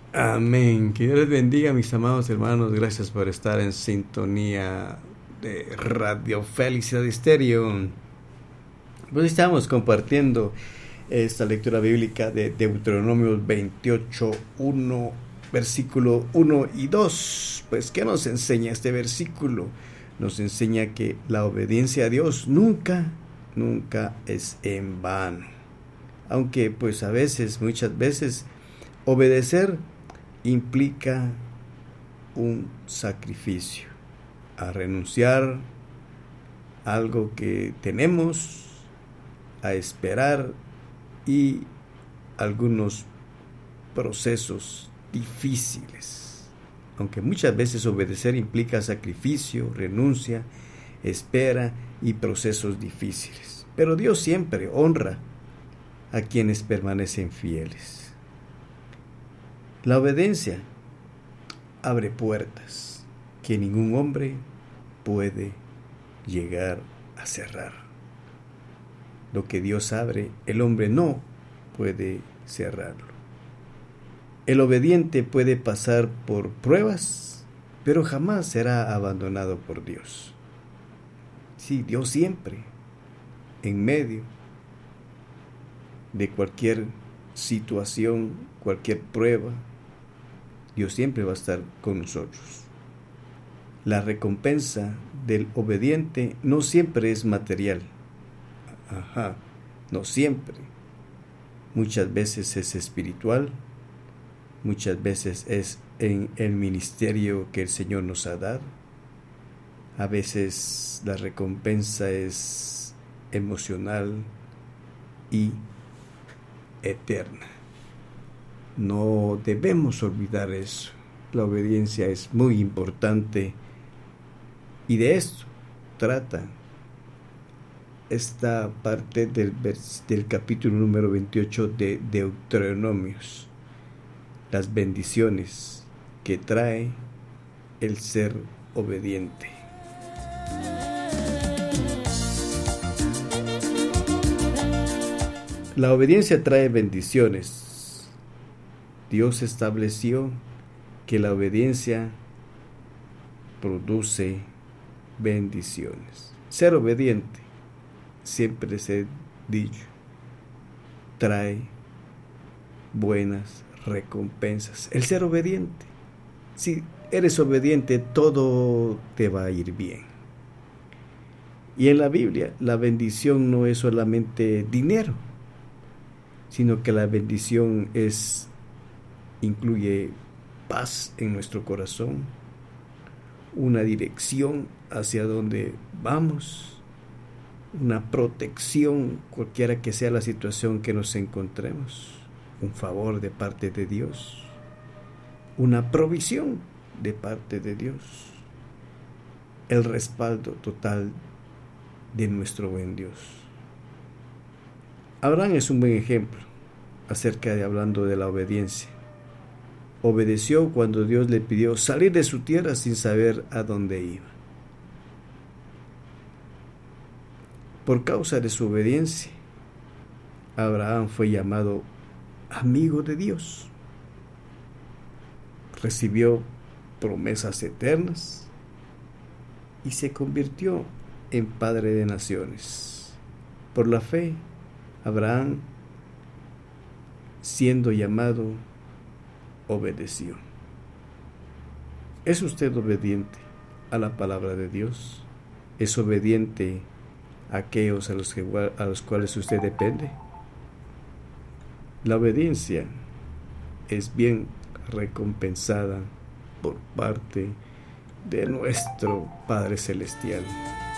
Amén. Que Dios les bendiga, mis amados hermanos. Gracias por estar en sintonía de Radio Felicidad Estéreo. Pues estamos compartiendo esta lectura bíblica de Deuteronomio 28, 1, versículo 1 y 2. Pues, ¿qué nos enseña este versículo? Nos enseña que la obediencia a Dios nunca es en vano. Aunque, pues, muchas veces, obedecer implica un sacrificio, a renunciar a algo que tenemos, a esperar y algunos procesos difíciles. Aunque muchas veces obedecer implica sacrificio, renuncia, espera y procesos difíciles. Pero Dios siempre honra a quienes permanecen fieles. La obediencia abre puertas que ningún hombre puede llegar a cerrar. Lo que Dios abre, el hombre no puede cerrarlo. El obediente puede pasar por pruebas, pero jamás será abandonado por Dios. Sí, Dios siempre, en medio de cualquier situación, cualquier prueba, Dios siempre va a estar con nosotros. La recompensa del obediente no siempre es material. No siempre. Muchas veces es espiritual, muchas veces es en el ministerio que el Señor nos ha dado. A veces la recompensa es emocional y eterna. No debemos olvidar eso. La obediencia es muy importante y de esto trata esta parte del capítulo número 28 de Deuteronomios. Las bendiciones que trae el ser obediente. La obediencia trae bendiciones. Dios estableció que la obediencia produce bendiciones. Ser obediente, siempre se ha dicho, trae buenas recompensas. El ser obediente, si eres obediente, todo te va a ir bien. Y en la Biblia, la bendición no es solamente dinero, sino que la bendición incluye paz en nuestro corazón, una dirección hacia donde vamos, una protección, cualquiera que sea la situación que nos encontremos, un favor de parte de Dios, una provisión de parte de Dios, el respaldo total de nuestro buen Dios. Abraham es un buen ejemplo hablando de la obediencia. Obedeció cuando Dios le pidió salir de su tierra sin saber a dónde iba. Por causa de su obediencia, Abraham fue llamado amigo de Dios. Recibió promesas eternas y se convirtió en padre de naciones. Por la fe, Abraham, siendo llamado, obedeció. ¿Es usted obediente a la palabra de Dios? ¿Es obediente a aquellos a los cuales usted depende? La obediencia es bien recompensada por parte de nuestro Padre Celestial.